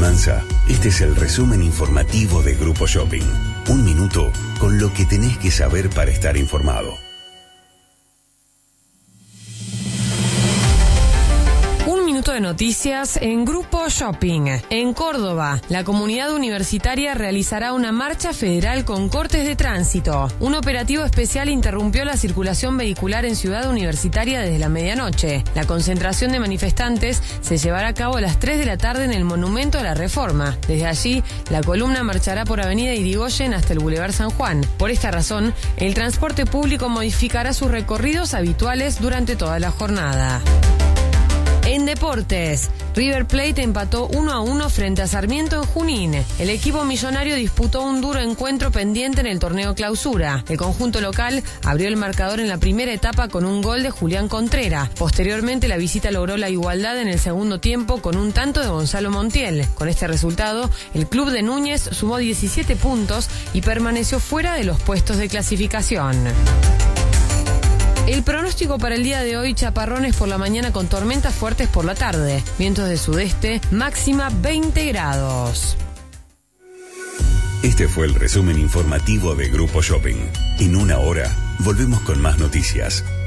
Almanza, este es el resumen informativo de Grupo Shopping. Un minuto con lo que tenés que saber para estar informado. De noticias en Grupo Shopping. En Córdoba, la comunidad universitaria realizará una marcha federal con cortes de tránsito. Un operativo especial interrumpió la circulación vehicular en Ciudad Universitaria desde la medianoche. La concentración de manifestantes se llevará a cabo a las 3 de la tarde en el Monumento a la Reforma. Desde allí, la columna marchará por Avenida Irigoyen hasta el Boulevard San Juan. Por esta razón, el transporte público modificará sus recorridos habituales durante toda la jornada. En deportes, River Plate empató 1-1 frente a Sarmiento en Junín. El equipo millonario disputó un duro encuentro pendiente en el torneo Clausura. El conjunto local abrió el marcador en la primera etapa con un gol de Julián Contrera. Posteriormente, la visita logró la igualdad en el segundo tiempo con un tanto de Gonzalo Montiel. Con este resultado, el club de Núñez sumó 17 puntos y permaneció fuera de los puestos de clasificación. El pronóstico para el día de hoy: chaparrones por la mañana con tormentas fuertes por la tarde. Vientos de sudeste, máxima 20 grados. Este fue el resumen informativo de Grupo Shopping. En una hora, volvemos con más noticias.